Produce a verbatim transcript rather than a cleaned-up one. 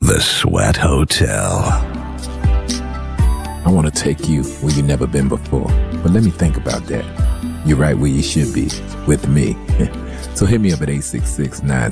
The Sweat Hotel. I want to take you where you've never been before, but let me think about that. You're right where you should be, with me. So hit me up at eight six six, nine